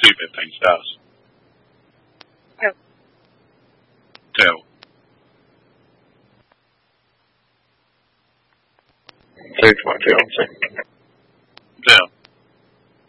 stupid things does. Tell. Say to my fiance.